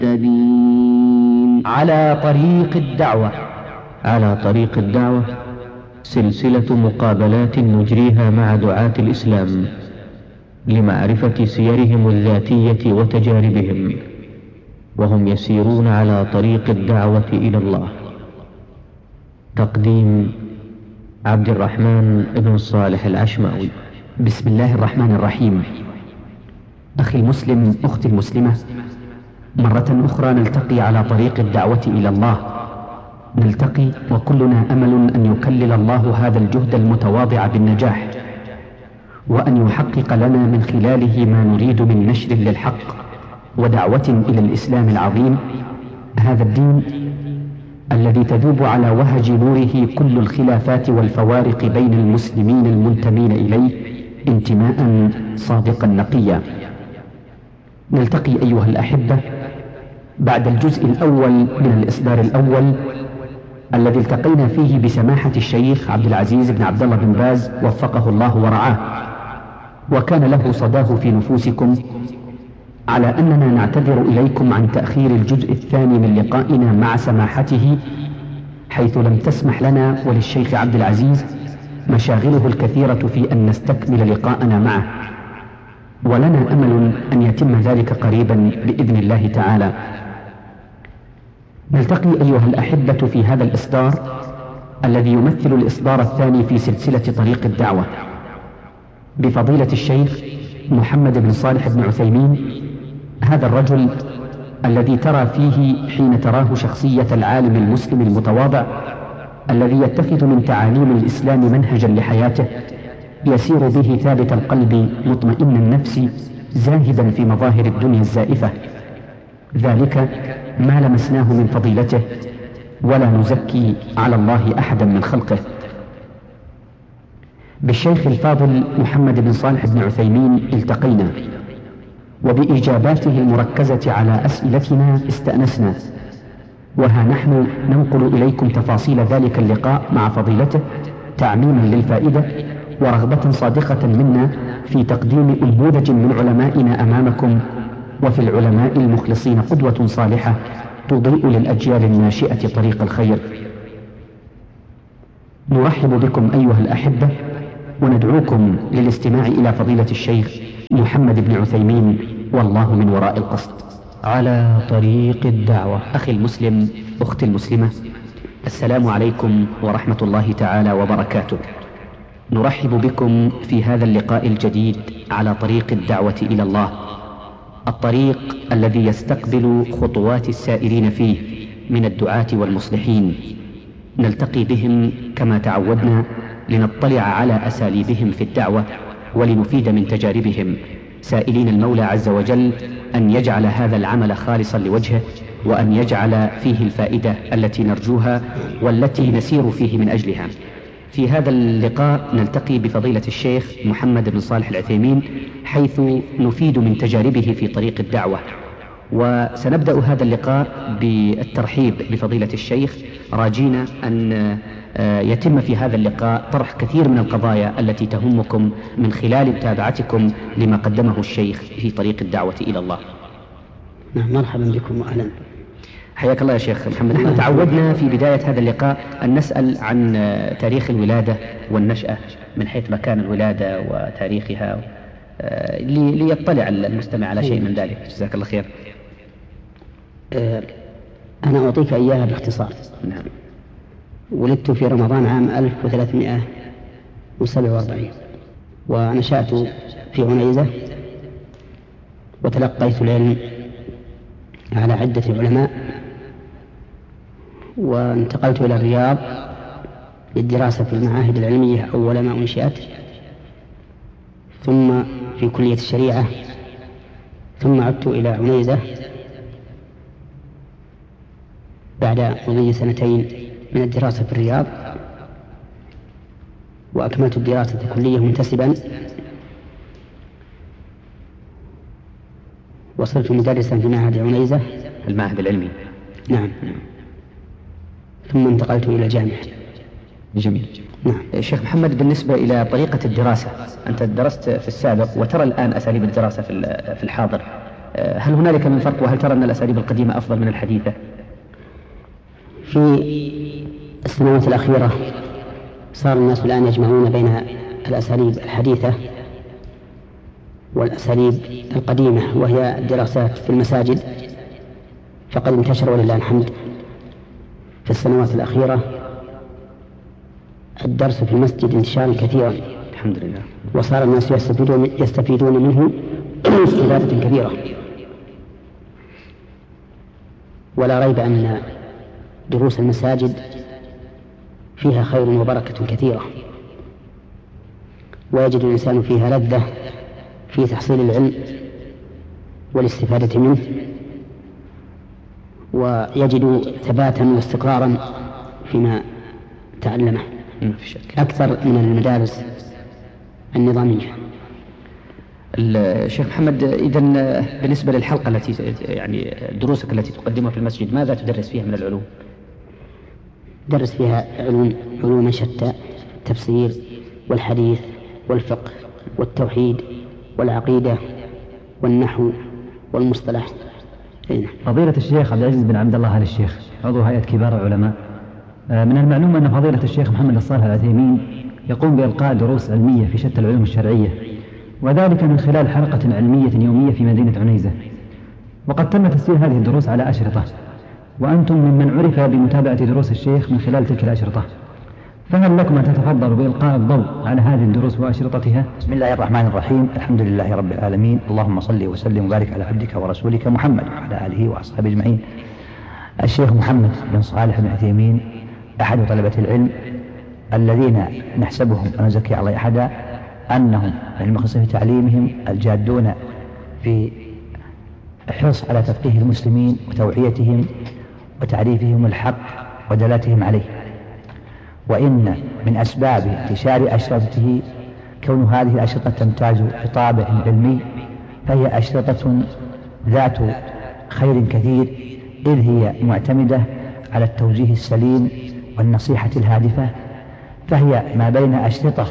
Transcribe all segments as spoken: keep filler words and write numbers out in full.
المهتدين. على طريق الدعوة. على طريق الدعوة سلسلة مقابلات نجريها مع دعاة الإسلام لمعرفة سيرهم الذاتية وتجاربهم وهم يسيرون على طريق الدعوة إلى الله. تقديم عبد الرحمن بن صالح العشماوي. بسم الله الرحمن الرحيم. أخي المسلم، أختي المسلمة، مرة أخرى نلتقي على طريق الدعوة إلى الله. نلتقي وكلنا أمل أن يكلل الله هذا الجهد المتواضع بالنجاح، وأن يحقق لنا من خلاله ما نريد من نشر للحق ودعوة إلى الإسلام العظيم، هذا الدين الذي تذوب على وهج نوره كل الخلافات والفوارق بين المسلمين المنتمين إليه انتماء صادقا نقيا. نلتقي أيها الأحبة بعد الجزء الأول من الإصدار الأول الذي التقينا فيه بسماحة الشيخ عبد العزيز بن عبد الله بن باز وفقه الله ورعاه، وكان له صداه في نفوسكم، على أننا نعتذر إليكم عن تأخير الجزء الثاني من لقائنا مع سماحته، حيث لم تسمح لنا وللشيخ عبد العزيز مشاغله الكثيرة في أن نستكمل لقاءنا معه، ولنا أمل أن يتم ذلك قريبا بإذن الله تعالى. نلتقي أيها الأحبة في هذا الإصدار الذي يمثل الإصدار الثاني في سلسلة طريق الدعوة بفضيلة الشيخ محمد بن صالح بن عثيمين، هذا الرجل الذي ترى فيه حين تراه شخصية العالم المسلم المتواضع الذي يتخذ من تعاليم الإسلام منهجا لحياته، يسير به ثابت القلب مطمئن النفس زاهدا في مظاهر الدنيا الزائفة. ذلك ما لمسناه من فضيلته، ولا نزكي على الله أحدا من خلقه. بالشيخ الفاضل محمد بن صالح بن عثيمين التقينا، وبإجاباته المركزة على أسئلتنا استأنسنا، وها نحن ننقل إليكم تفاصيل ذلك اللقاء مع فضيلته تعميما للفائدة ورغبة صادقة منا في تقديم أنموذج من علمائنا أمامكم، وفي العلماء المخلصين قدوة صالحة تضيء للأجيال الناشئة طريق الخير. نرحب بكم أيها الأحبة، وندعوكم للاستماع إلى فضيلة الشيخ محمد بن عثيمين، والله من وراء القصد. على طريق الدعوة. أخي المسلم، أختي المسلمة، السلام عليكم ورحمة الله تعالى وبركاته. نرحب بكم في هذا اللقاء الجديد على طريق الدعوة إلى الله، الطريق الذي يستقبل خطوات السائرين فيه من الدعاة والمصلحين. نلتقي بهم كما تعودنا لنطلع على أساليبهم في الدعوة ولنفيد من تجاربهم، سائلين المولى عز وجل أن يجعل هذا العمل خالصا لوجهه، وأن يجعل فيه الفائدة التي نرجوها والتي نسير فيه من أجلها. في هذا اللقاء نلتقي بفضيلة الشيخ محمد بن صالح العثيمين، حيث نفيد من تجاربه في طريق الدعوة. وسنبدأ هذا اللقاء بالترحيب بفضيلة الشيخ، راجين أن يتم في هذا اللقاء طرح كثير من القضايا التي تهمكم من خلال متابعتكم لما قدمه الشيخ في طريق الدعوة إلى الله. نعم، مرحبا بكم وأهلا. حياك الله يا شيخ محمد. نحن تعودنا في بداية هذا اللقاء أن نسأل عن تاريخ الولادة والنشأة من حيث مكان الولادة وتاريخها، ليطلع المستمع على شيء من ذلك. جزاك الله خير. أنا أعطيك إياها باختصار. نعم. ولدت في رمضان عام ألف وثلاثمائة وسبعة وأربعين، ونشأت في عنيزة، وتلقيت العلم على عدة علماء، وانتقلت إلى الرياض للدراسة في المعاهد العلمية أول ما أنشأت، ثم في كلية الشريعة، ثم عدت إلى عنيزة بعد مضي سنتين من الدراسة في الرياض، وأكملت الدراسة كلية منتسبا، وصرت مدرسا في معهد عنيزة المعهد العلمي. نعم. ثم انتقلت إلى الجامعة. جميل. نعم. شيخ محمد، بالنسبة إلى طريقة الدراسة، أنت درست في السابق وترى الآن أساليب الدراسة في الحاضر، هل هنالك من فرق، وهل ترى أن الأساليب القديمة أفضل من الحديثة؟ في السنوات الأخيرة صار الناس الآن يجمعون بين الأساليب الحديثة والأساليب القديمة، وهي الدراسات في المساجد، فقد انتشر ولله الحمد في السنوات الأخيرة الدرس في المسجد انتشارا كثيرا الحمد لله، وصار الناس يستفيدون, يستفيدون منه استفادة كبيرة. ولا ريب أن دروس المساجد فيها خير وبركة كثيرة، ويجد الإنسان فيها لذة في تحصيل العلم والاستفادة منه، ويجد ثباتا واستقرارا فيما تعلمه أكثر من المدارس النظامية. الشيخ محمد، إذن بالنسبة للحلقة التي يعني دروسك التي تقدمها في المسجد، ماذا تدرس فيها من العلوم؟ درس فيها علوم علوم شتى، التفسير والحديث والفقه والتوحيد والعقيدة والنحو والمصطلح. فضيلة الشيخ عبد العزيز بن عبد الله آل الشيخ عضو هيئة كبار العلماء، من المعلوم أن فضيلة الشيخ محمد الصالح العثيمين يقوم بإلقاء دروس علمية في شتى العلوم الشرعية، وذلك من خلال حلقة علمية يومية في مدينة عنيزة، وقد تم تسجيل هذه الدروس على أشرطة، وأنتم ممن عرف بمتابعة دروس الشيخ من خلال تلك الأشرطة، فهل لكم أن تتفضلوا بإلقاء الضوء على هذه الدروس وأشرطتها؟ بسم الله الرحمن الرحيم، الحمد لله رب العالمين، اللهم صل وسلم وبارك على عبدك ورسولك محمد وعلى آله وأصحابه أجمعين. الشيخ محمد بن صالح بن عثيمين أحد طلبة العلم الذين نحسبهم ونزكي على أحدا أنهم المخلصين في تعليمهم الجادون في الحرص على تفقيه المسلمين وتوعيتهم وتعريفهم الحق ودلالتهم عليه. وإن من أسباب انتشار أشرطته كون هذه الأشرطة تمتاز بطابع علمي، فهي أشرطة ذات خير كثير، إذ هي معتمدة على التوجيه السليم والنصيحة الهادفة، فهي ما بين أشرطة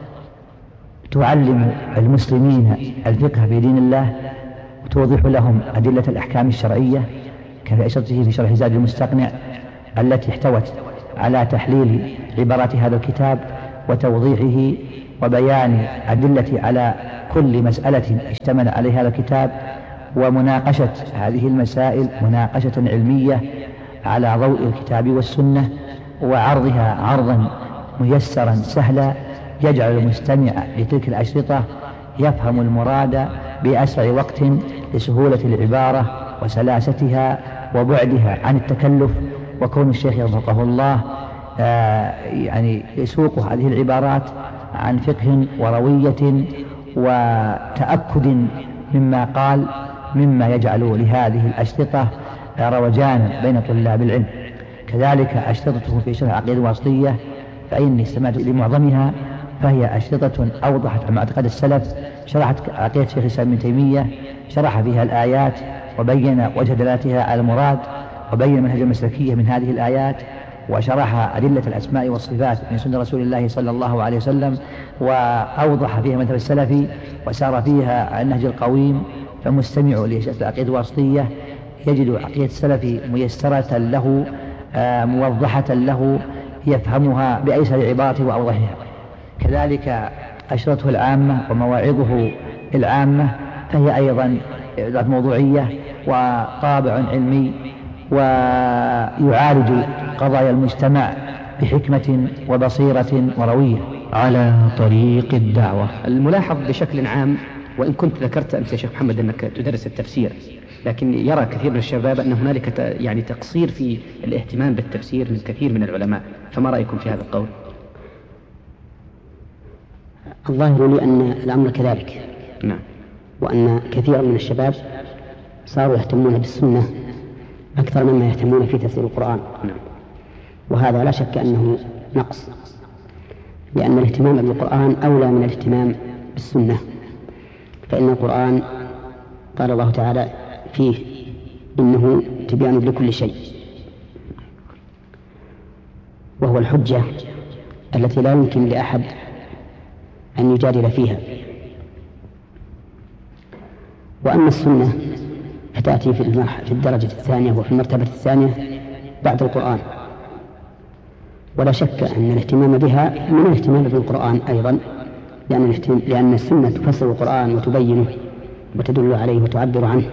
تعلم المسلمين الفقه في دين الله وتوضح لهم أدلة الأحكام الشرعية، كفي أشرطته في شرح زاد المستقنع التي احتوت على تحليل عبارات هذا الكتاب وتوضيحه وبيان أدلة على كل مسألة اشتمل عليها هذا الكتاب، ومناقشة هذه المسائل مناقشة علمية على ضوء الكتاب والسنة، وعرضها عرضا ميسرا سهلا يجعل المستمع لتلك الأشرطة يفهم المراد بأسرع وقت لسهولة العبارة وسلاستها وبعدها عن التكلف. وكون الشيخ يرزقه الله آه يعني يسوق هذه العبارات عن فقه وروية وتأكد مما قال، مما يجعل لهذه الأشرطة روجانا بين طلاب العلم. كذلك أشرطته في شرح العقيدة الواسطية فإني استمعت لمعظمها، فهي أشرطة أوضحت معتقد السلف، شرحت عقيدة شيخ الإسلام ابن تيمية، شرح فيها الآيات وبين وجه دلالتها على المراد، وبين منهج المسلكية من هذه الآيات، وشرح أدلة الأسماء والصفات من سنة رسول الله صلى الله عليه وسلم، وأوضح فيها مذهب السلفي وسار فيها على النهج القويم. فمستمع لشرح العقيدة الواسطية يجد عقيدة السلف ميسرة له آه موضحة له يفهمها بأيسر عبارته وأوضحها. كذلك أشرطه العامة ومواعظه العامة فهي أيضا ذات موضوعية وطابع علمي، ويعالج قضايا المجتمع بحكمة وبصيرة وروية على طريق الدعوة. الملاحظ بشكل عام، وإن كنت ذكرت أنت يا شيخ محمد أنك تدرس التفسير، لكن يرى كثير من الشباب أن هنالك يعني تقصير في الاهتمام بالتفسير من كثير من العلماء، فما رأيكم في هذا القول؟ الظاهر لي أن الأمر كذلك، نعم، وأن كثيرا من الشباب صاروا يهتمون بالسنة أكثر مما يهتمون في تفسير القرآن. نعم. وهذا لا شك أنه نقص، لأن الاهتمام بالقرآن أولى من الاهتمام بالسنة، فإن القرآن قال الله تعالى فيه إنه تبيان لكل شيء، وهو الحجة التي لا يمكن لأحد أن يجادل فيها. وأما السنة فتأتي في في الدرجة الثانية وفي المرتبة الثانية بعد القرآن. ولا شك أن الاهتمام بها من الاهتمام بالقرآن أيضا، لأن لأن السنة تفسر القرآن وتبينه وتدل عليه وتعبر عنه.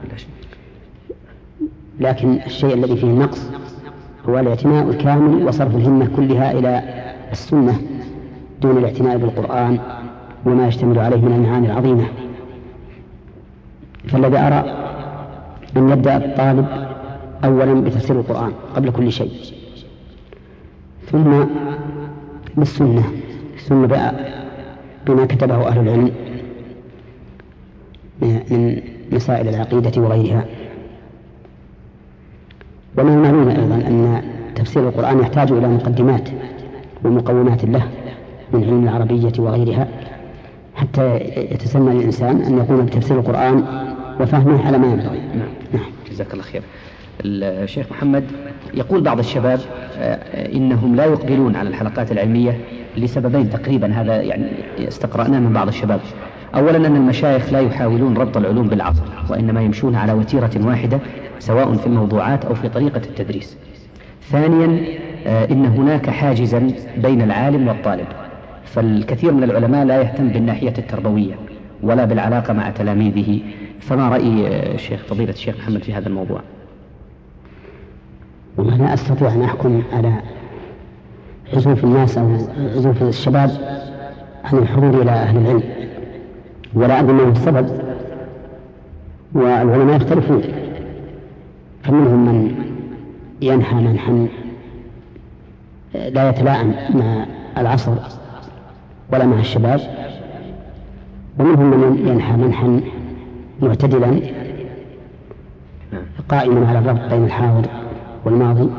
لكن الشيء الذي فيه النقص هو الاعتناء الكامل وصرف الهمة كلها إلى السنة دون الاعتناء بالقرآن وما يشتمل عليه من المعاني العظيمة. فالذي أرى أن يبدأ الطالب أولا بتفسير القرآن قبل كل شيء، ثم بالسنة، ثم بما كتبه أهل العلم من مسائل العقيدة وغيرها. ومن المعلوم أيضا أن تفسير القرآن يحتاج إلى مقدمات ومقومات له من علم العربية وغيرها حتى يتسنى الإنسان أن يقوم بتفسير القرآن وفهمه على ما ينبغي. نعم. جزاك الله خير. الشيخ محمد، يقول بعض الشباب إنهم لا يقبلون على الحلقات العلمية لسببين تقريبا، هذا يعني استقرأناه من بعض الشباب. أولا أن المشايخ لا يحاولون ربط العلوم بالعصر، وإنما يمشون على وتيرة واحدة سواء في الموضوعات أو في طريقة التدريس. ثانيا إن هناك حاجزا بين العالم والطالب، فالكثير من العلماء لا يهتم بالناحية التربوية ولا بالعلاقة مع تلاميذه. فما رأي الشيخ فضيلة الشيخ محمد في هذا الموضوع؟ والله لا أستطيع أن أحكم على عزوف الناس أو عزوف الشباب عن الحضور إلى أهل العلم، ولا أدري ما هو السبب، والعلماء يختلفون، فمنهم من ينحى منحا لا يتلائم مع العصر ولا مع الشباب، ومنهم من ينحى منحا معتدلا قائما على الربط بين الحاضر والماضي.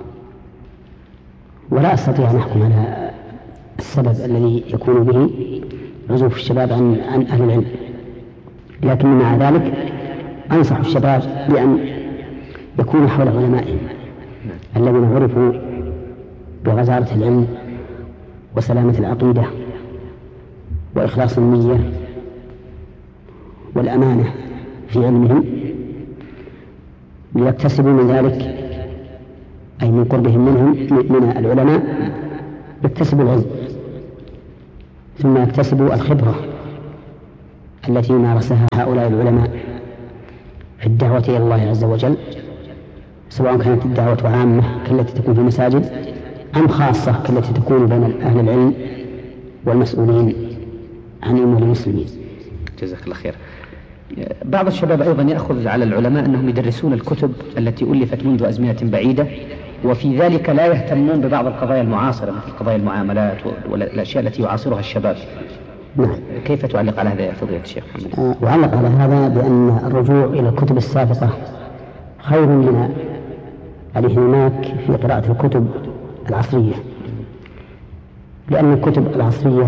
ولا أستطيع أن أحكم على السبب الذي يكون به عزوف الشباب عن, عن أهل العلم، لكن مع ذلك أنصح الشباب بأن يكونوا حول علمائهم الذين عرفوا بغزارة العلم وسلامة العقيدة وإخلاص النية والأمانة في علمهم، ليكتسبوا من ذلك أي من قربهم منهم من العلماء يكتسبوا العلم، ثم يكتسبوا الخبرة التي مارسها هؤلاء العلماء في الدعوة إلى الله عز وجل، سواء كانت الدعوة عامة كالتي تكون في المساجد أم خاصة كالتي تكون بين أهل العلم والمسؤولين عن أمور المسلمين. جزاك الله خير. بعض الشباب أيضا يأخذ على العلماء أنهم يدرسون الكتب التي ألفت منذ أزمنة بعيدة، وفي ذلك لا يهتمون ببعض القضايا المعاصرة مثل قضايا المعاملات والأشياء التي يعاصرها الشباب. نعم. كيف تعلق على هذا يا فضيلة الشيخ محمد؟ أعلق على هذا بأن الرجوع إلى الكتب السابقة خير من الانهماك في قراءة الكتب العصرية، لأن الكتب العصرية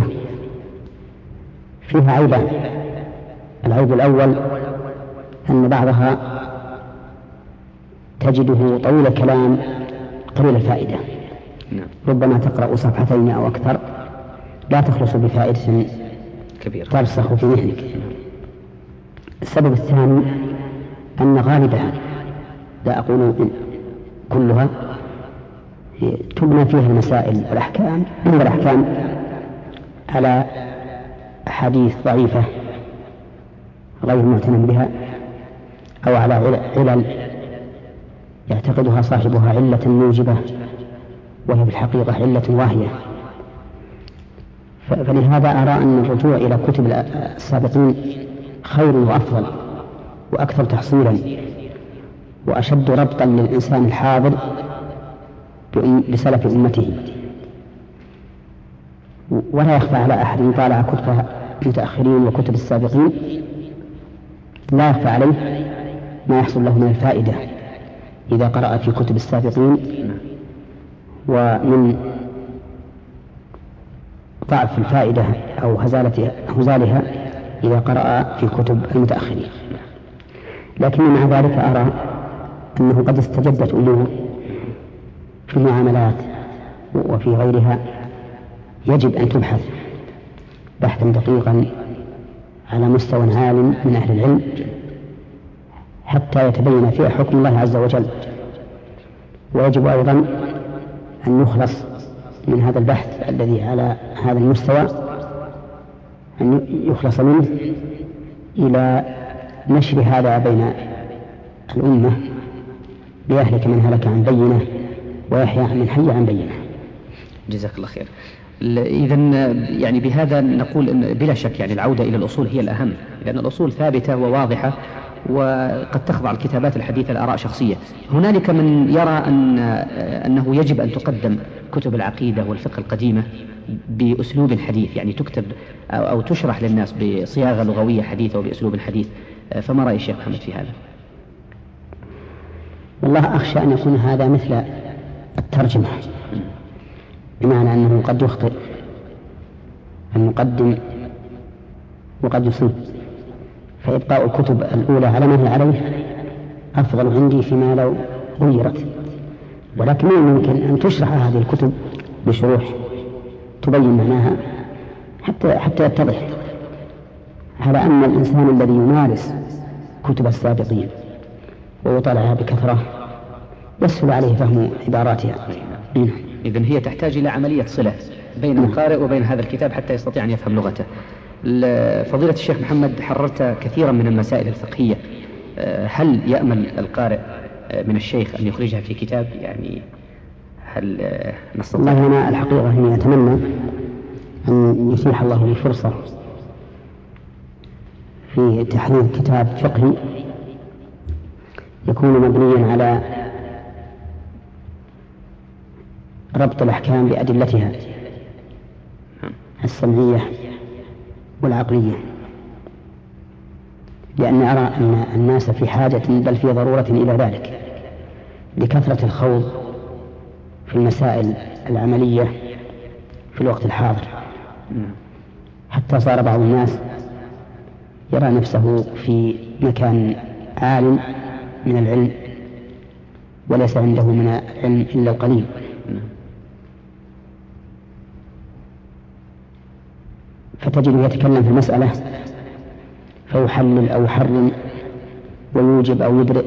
فيها عيبان. العيب الأول أن بعضها تجده طويل الكلام قليل الفائدة، ربما تقرأ صفحتين أو أكثر لا تخلص بفائدة كبيرة ترسخ في ذهنك. السبب الثاني أن غالبها، لا أقول كلها، تبنى فيها المسائل والأحكام والأحكام على أحاديث ضعيفة غير معتنى بها، أو على علل يعتقدها صاحبها علة موجبة وهي في الحقيقة علة واهية. فلهذا أرى أن الرجوع إلى كتب السابقين خير وأفضل وأكثر تحصيلا وأشد ربطا للإنسان الحاضر بسلف أمته. ولا يخفى على أحد إن طالع كتب المتأخرين وكتب السابقين لا يخفى عليه ما يحصل له من الفائدة إذا قرأ في كتب السابقين، ومن ضعف الفائدة أو هزالها إذا قرأ في كتب المتأخرين. لكن مع ذلك أرى أنه قد استجدت أمور في المعاملات وفي غيرها يجب أن تبحث بحثا دقيقا على مستوى عال من أهل العلم حتى يتبين فيها حكم الله عز وجل. ويجب أيضا أن يخلص من هذا البحث الذي على هذا المستوى، أن يخلص منه إلى نشر هذا بين الأمة ليهلك من هلك عن بينه ويحيى من حي عن بينه. جزاك الله خير. إذن يعني بهذا نقول إن بلا شك يعني العودة إلى الأصول هي الأهم، لأن الأصول ثابتة وواضحة، وقد تخضع الكتابات الحديثة لآراء شخصية. هنالك من يرى أن أنه يجب أن تقدم كتب العقيدة والفقه القديمة بأسلوب حديث، يعني تكتب أو تشرح للناس بصياغة لغوية حديثة وبأسلوب حديث، فما رأي الشيخ محمد في هذا؟ والله أخشى أن يكون هذا مثل الترجمة، بمعنى أنه قد يخطئ المقدم وقد يصيب، فإبقاء الكتب الأولى على ما هي عليه أفضل عندي فيما لو غيرت. ولكن يمكن أن تشرح هذه الكتب بشروح تبين معناها حتى حتى يتضح، على أن الإنسان الذي يمارس كتب السابقين ويطالعها بكثرة يسهل عليه فهم عباراتها. إذن هي تحتاج إلى عملية صلة بين القارئ وبين هذا الكتاب حتى يستطيع أن يفهم لغته. فضيلة الشيخ محمد، حررت كثيرا من المسائل الفقهية، هل يأمل القارئ من الشيخ أن يخرجها في كتاب؟ يعني هل نستطيع؟ والله أنا الحقيقة أني أتمنى أن يتيح الله لي فرصة في تحرير كتاب فقهي يكون مبنيا على ربط الأحكام بأدلتها السمعية والعقلية، لأن أرى أن الناس في حاجة بل في ضرورة إلى ذلك لكثرة الخوض في المسائل العملية في الوقت الحاضر، حتى صار بعض الناس يرى نفسه في مكان عال من العلم وليس عنده من العلم إلا القليل. فتجده يتكلم في المسألة فيحلل أو يحرم ويوجب أو يبرئ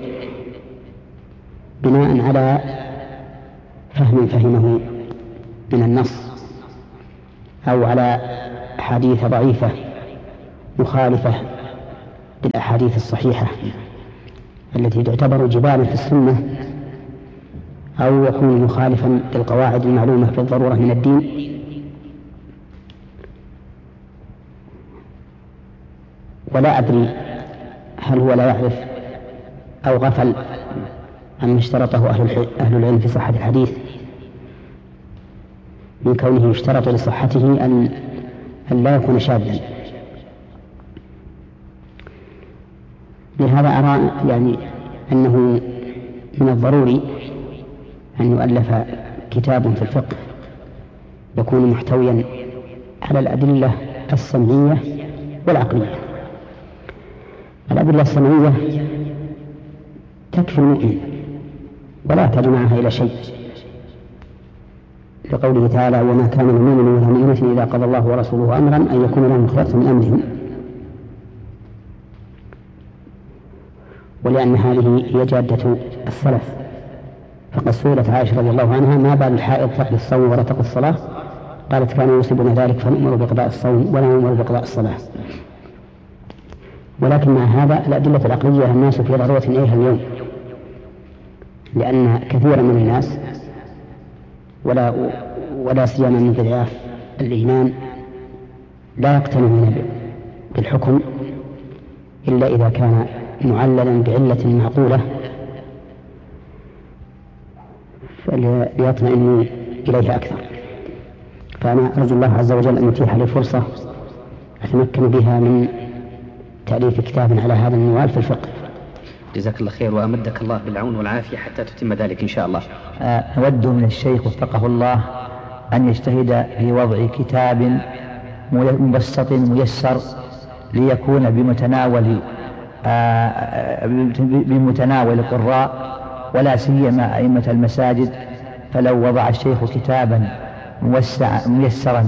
بناء على فهم فهمه من النص أو على أحاديث ضعيفة مخالفة للأحاديث الصحيحة التي تعتبر جبالا في السنة، أو يكون مخالفا للقواعد المعلومة في الضرورة من الدين. ولا أدري هل هو لا يعرف أو غفل عما اشترطه أهل العلم في صحة الحديث من كونه يشترط لصحته أن أن لا يكون شاذا. لهذا أرى يعني أنه من الضروري أن يؤلف كتاب في الفقه يكون محتويا على الأدلة السمعية والعقلية. الأدلة السمعية تكفي المؤمن ولا تجمعها إلى شيء، لقوله تعالى: وما كان لمؤمن ولا مؤمنة إذا قضى الله ورسوله أمرا أن يكون لهم خيرة من أمرهم، ولأن هذه هي جادة السلف. فقد سئلت عائشة رضي الله عنها: ما بال الحائض تقضي الصوم ولا تقضي الصلاة؟ قالت: كان يصيبنا ذلك فنؤمر بقضاء الصوم ولا نؤمر بقضاء الصلاة. ولكن مع هذا الأدلة العقلية الناس في ضرورة إليها اليوم، لأن كثيرا من الناس ولا ولا سيما من ضعاف الإيمان لا يقتنعون بالحكم إلا إذا كان معللا بعلة معقولة ليطمئنوا إليها أكثر. فأنا أرجو الله عز وجل أن يتيح لي فرصة أتمكن بها من تأليف كتاب على هذا المنوال في الفقه. جزاك الله خير وأمدك الله بالعون والعافية حتى تتم ذلك إن شاء الله. أود من الشيخ وفقه الله أن يجتهد في وضع كتاب مبسط ميسر ليكون بمتناول بمتناول القراء ولا سيما أئمة المساجد. فلو وضع الشيخ كتابا موسع ميسرا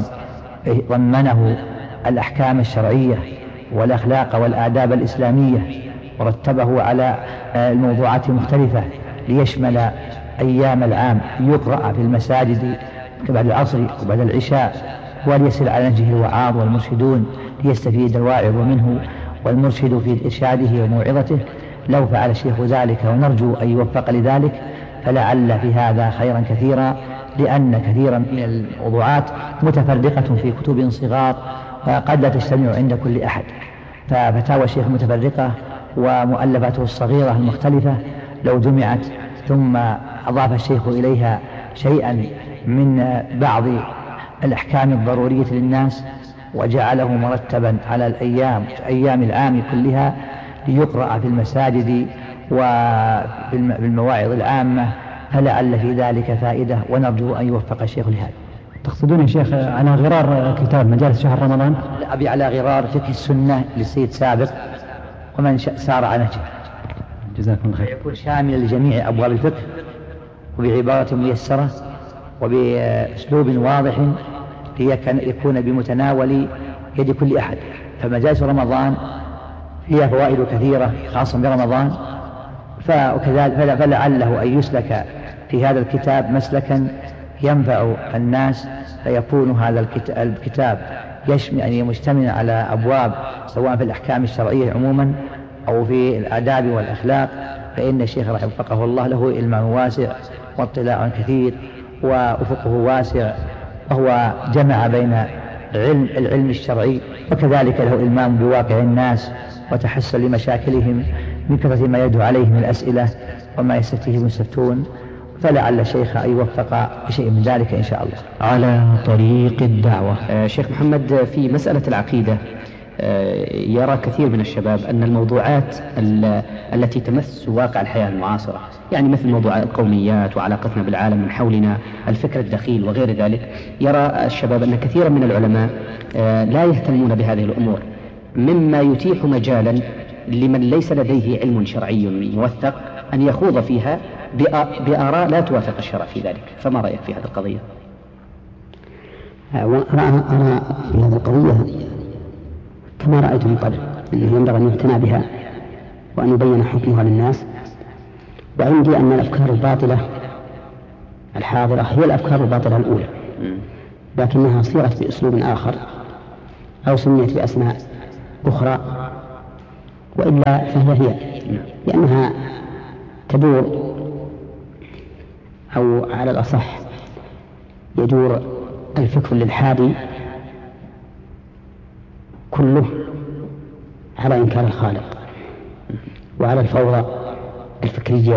ضمنه الأحكام الشرعية والأخلاق والآداب الإسلامية ورتبه على الموضوعات المختلفة ليشمل أيام العام يقرأ في المساجد بعد العصر وبعد العشاء، وليصل على نهجه الوعاظ والمرشدون ليستفيد الواعظ منه والمرشد في إرشاده وموعظته. لو فعل الشيخ ذلك ونرجو أن يوفق لذلك، فلعل في هذا خيرا كثيرا، لأن كثيرا من الموضوعات متفرقة في كتب صغار وقد لا تجتمع عند كل أحد، ففتاوى الشيخ متفرقة ومؤلفاته الصغيرة المختلفة لو جمعت ثم أضاف الشيخ إليها شيئا من بعض الأحكام الضرورية للناس وجعله مرتبا على الأيام أيام العام كلها ليقرأ في المساجد وبالمواعظ العامة، فلعل في ذلك فائدة، ونرجو أن يوفق الشيخ لهذا. تقصدون يا شيخ على غرار كتاب مجالس شهر رمضان؟ أبي على غرار فقه السنة للسيد سابق ومن سار على نهجه. جزاكم الله خير. يكون شاملا لجميع أبواب الفقه وبعبارة ميسرة وبأسلوب واضح ليكون بمتناول يد كل أحد. فمجالس رمضان فيها فوائد كثيرة خاصة برمضان، فلعله أن يسلك في هذا الكتاب مسلكا ينفع الناس، فيكون هذا الكتاب يشمل يعني مشتملا على أبواب سواء في الأحكام الشرعية عموما أو في الآداب والأخلاق. فإن الشيخ رحمه وفقه الله له علم واسع واطلاع كثير وأفقه واسع، وهو جمع بين علم العلم الشرعي وكذلك له إلمام بواقع الناس وتحسن لمشاكلهم من كثرة ما يدعو عليه من الأسئلة وما يستفتيه المستفتون، فلعل الشيخ أن يوفق بشيء من ذلك إن شاء الله. على طريق الدعوة. آه شيخ محمد، في مسألة العقيدة آه يرى كثير من الشباب أن الموضوعات التي تمس واقع الحياة المعاصرة، يعني مثل موضوع القوميات وعلاقتنا بالعالم من حولنا، الفكر الدخيل وغير ذلك، يرى الشباب أن كثيرا من العلماء آه لا يهتمون بهذه الأمور، مما يتيح مجالا لمن ليس لديه علم شرعي موثق أن يخوض فيها بآراء لا توافق الشرع في ذلك. فما رأيك في هذه القضية؟ أنا أرى في هذه القضية كما رأيت من قبل، أنه ينبغي أن يعتنى بها وأن يبين حكمها للناس. وعندي أن الأفكار الباطلة الحاضرة هي الأفكار الباطلة الأولى، لكنها صيغت بأسلوب آخر أو سميت بأسماء أخرى، وإلا فهي هي، لأنها تدور أو على الأصح يدور الفكر للحادي كله على إنكار الخالق وعلى الفوضى الفكرية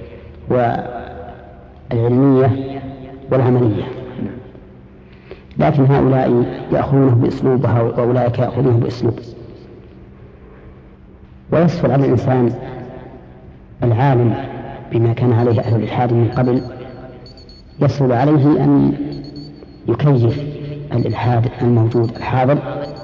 والعلمية والعملية، لكن هؤلاء يأخذونه بأسلوب وأولئك يأخذونه بأسلوب. ويسهل على الإنسان العالم بما كان عليه أهل الإلحاد من قبل، يسهل عليه أن يكيف الإلحاد الموجود الحاضر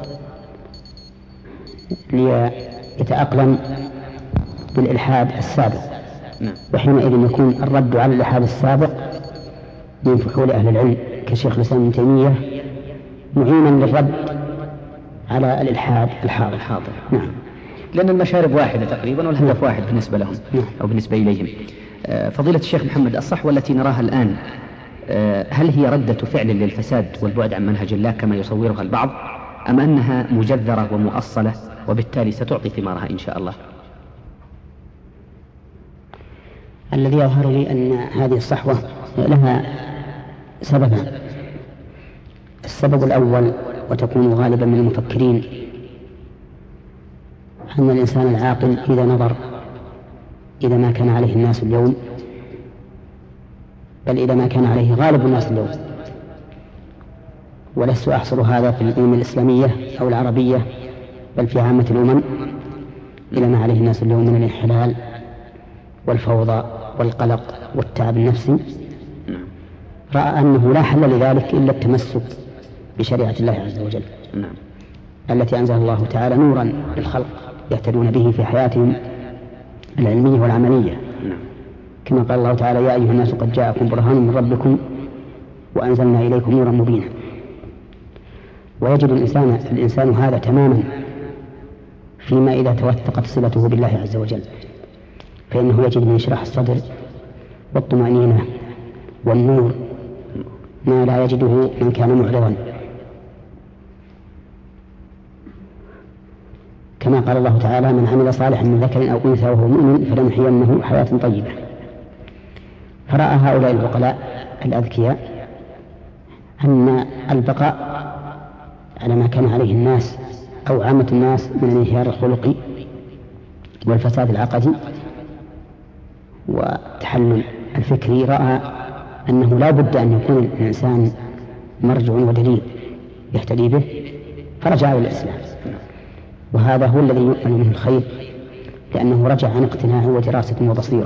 ليتأقلم بالإلحاد السابق، وحينئذ يكون الرد على الإلحاد السابق من فحول أهل العلم كشيخ الإسلام ابن تيمية معينا للرد على الإلحاد الحاضر. الحاضر. نعم. لأن المشارب واحدة تقريبا والهدف واحد بالنسبة لهم أو بالنسبة إليهم. فضيلة الشيخ محمد، الصحوة التي نراها الآن هل هي ردة فعل للفساد والبعد عن منهج الله كما يصورها البعض، أم أنها مجذرة ومؤصلة وبالتالي ستعطي ثمارها إن شاء الله؟ الذي يظهر لي أن هذه الصحوة لها سببان. السبب الأول وتكون غالبا من المفكرين أن الإنسان العاقل إذا نظر إلى ما كان عليه الناس اليوم، بل إلى ما كان عليه غالب الناس اليوم، ولست أحصر هذا في الأمم الإسلامية أو العربية بل في عامة الأمم، إلى ما عليه الناس اليوم من الانحلال والفوضى والقلق والتعب النفسي، رأى أنه لا حل لذلك إلا التمسك بشريعة الله عز وجل التي أنزل الله تعالى نورا للخلق يهتدون به في حياتهم العلمية والعملية، كما قال الله تعالى: يا أيها الناس قد جاءكم برهان من ربكم وأنزلنا إليكم نورا مبينا. ويجد الإنسان, الإنسان هذا تماما فيما إذا توثقت صلته بالله عز وجل، فإنه يجد من انشراح الصدر والطمأنينة والنور ما لا يجده من كان معرضا، كما قال الله تعالى: من عمل صالحا من ذكر أو أنثى وهو مؤمن فلنحيينه حياة طيبة. فرأى هؤلاء العقلاء الأذكياء أن البقاء على ما كان عليه الناس أو عامة الناس من الانهيار الخلقي والفساد العقدي والتحلل الفكري، رأى أنه لا بد أن يكون الإنسان مرجع ودليل يهتدي به، فرجع إلى الإسلام، وهذا هو الذي يؤمن منه الخير، لأنه رجع عن اقتناع ودراسة وبصيرة.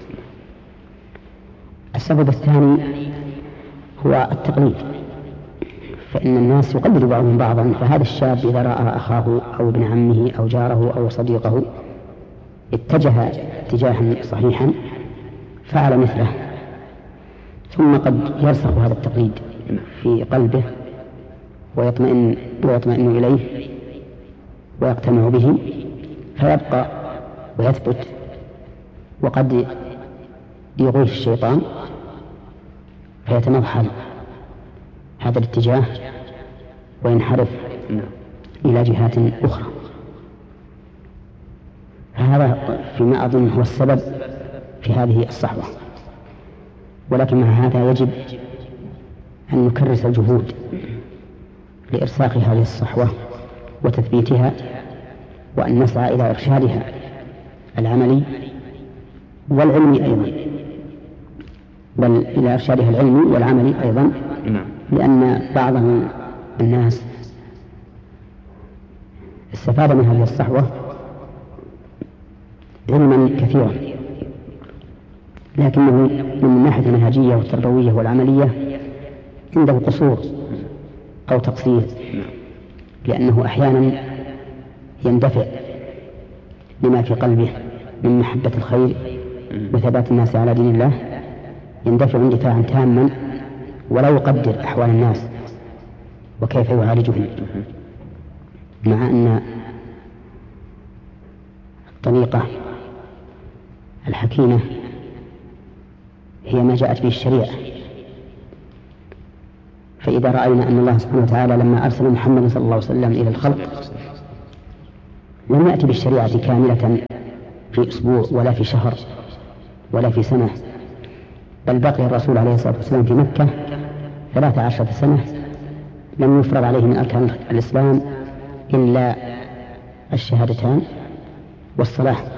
السبب الثاني هو التقليد، فإن الناس يقلد بعضهم بعضا، فهذا الشاب إذا رأى أخاه أو ابن عمه أو جاره أو صديقه اتجه اتجاها صحيحا فعل مثله، ثم قد يرسخ هذا التقليد في قلبه ويطمئن, ويطمئن إليه ويقتنع به فيبقى ويثبت، وقد يغوي الشيطان فيتمرحل هذا الاتجاه وينحرف إلى جهات أخرى. فهذا فيما أظن هو السبب في هذه الصحوة، ولكن مع هذا يجب أن نكرس الجهود لإرساخ هذه الصحوة وتثبيتها، وأن نسعى إلى إرشادها العملي والعلمي أيضا، بل إلى إرشادها العلمي والعملي أيضا، لأن بعض الناس استفاد من هذه الصحوة علما كثيرا، لكنه من ناحية المنهجية والتربوية والعملية عنده قصور أو تقصير، لأنه أحيانا يندفع لما في قلبه من محبة الخير وثبات الناس على دين الله، يندفع اندفاعا تاما ولا يقدر أحوال الناس وكيف يعالجهم، مع أن الطريقة الحكيمة هي ما جاءت به الشريعة. فإذا رأينا أن الله سبحانه وتعالى لما أرسل محمد صلى الله عليه وسلم إلى الخلق لم يأتي بالشريعة كاملة في أسبوع ولا في شهر ولا في سنة، بل بقي الرسول عليه الصلاة والسلام في مكة ثلاث عشرة سنة لم يفرض عليه من أركان الإسلام إلا الشهادتان والصلاة.